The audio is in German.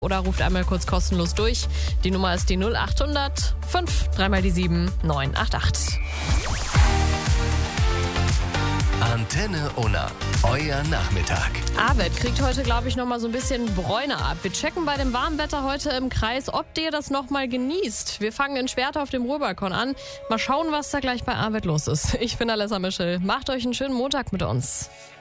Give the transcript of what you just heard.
oder ruft einmal kurz kostenlos durch. Die Nummer ist die 0800 5 3 die 7 988. Antenne Unna, euer Nachmittag. Arvid kriegt heute, glaube ich, nochmal so ein bisschen Bräune ab. Wir checken bei dem warmen Wetter heute im Kreis, ob der das nochmal genießt. Wir fangen in Schwerte auf dem Ruhrbalkon an. Mal schauen, was da gleich bei Arvid los ist. Ich bin Alessa Mischel. Macht euch einen schönen Montag mit uns.